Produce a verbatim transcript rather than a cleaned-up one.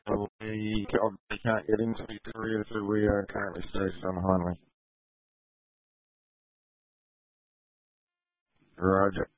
so we can't, we can't get into the area, so we are currently stationed on the highway. Roger.